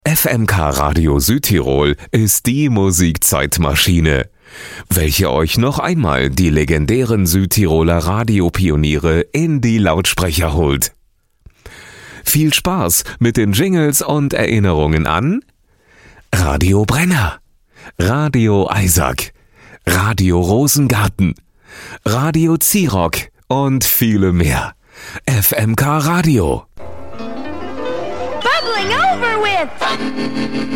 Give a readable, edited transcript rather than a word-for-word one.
FMK Radio Südtirol ist die Musikzeitmaschine, welche euch noch einmal die legendären Südtiroler Radiopioniere in die Lautsprecher holt. Viel Spaß mit den Jingles und Erinnerungen an Radio Brenner, Radio Eisack, Radio Rosengarten, Radio Zirock und viele mehr. FMK Radio. Bubbling over with